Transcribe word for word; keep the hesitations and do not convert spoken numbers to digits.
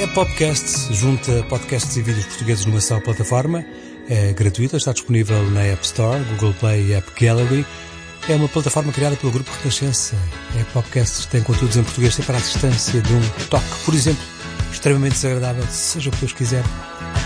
Epopcast junta podcasts e vídeos portugueses numa só plataforma. É gratuita, está disponível na App Store, Google Play e App Gallery. É uma plataforma criada pelo Grupo Renascença. Epopcast tem conteúdos em português sempre à distância de um toque. Por exemplo, extremamente desagradável, seja o que Deus quiser.